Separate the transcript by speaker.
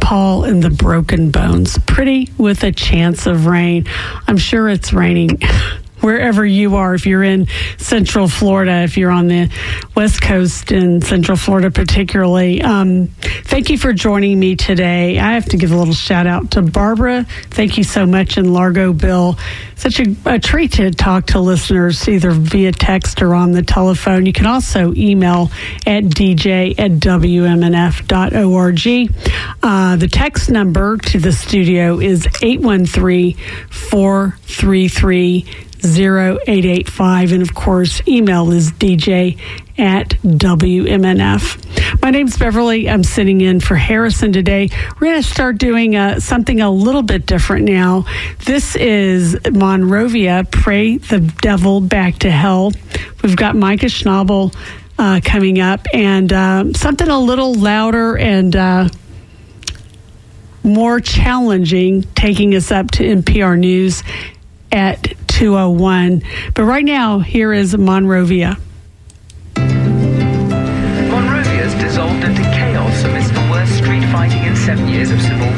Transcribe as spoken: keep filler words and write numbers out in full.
Speaker 1: Paul and the Broken Bones. Pretty with a chance of rain. I'm sure it's raining wherever you are. If you're in Central Florida, if you're on the West Coast in Central Florida particularly. Um, thank you for joining me today. I have to give a little shout out to Barbara. Thank you so much in Largo, Bill. Such a, a treat to talk to listeners either via text or on the telephone. You can also email at d j at w m n f dot org. Uh, the text number to the studio is eight one three, four three three, zero eight eight five, and of course email is d j at w m n f. My name's Beverly. I'm sitting in for Harrison today. We're going to start doing uh, something a little bit different now. This is Monrovia, Pray the Devil Back to Hell. We've got Micah Schnabel uh, coming up, and uh, something a little louder and uh, more challenging, taking us up to N P R News at two oh one. But right now, here is Monrovia.
Speaker 2: Monrovia's dissolved into chaos amidst the worst street fighting in seven years of civil